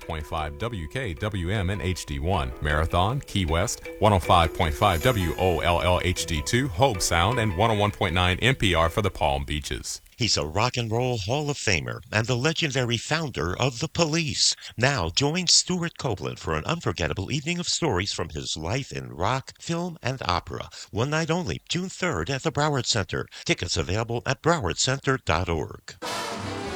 101.5 WKWM and HD1. Marathon, Key West, 105.5 WOLL HD2, Hobe Sound, and 101.9 NPR for the Palm Beaches. He's a rock and roll Hall of Famer and the legendary founder of The Police. Now join Stuart Copeland for an unforgettable evening of stories from his life in rock, film, and opera. One night only, June 3rd at the Broward Center. Tickets available at browardcenter.org.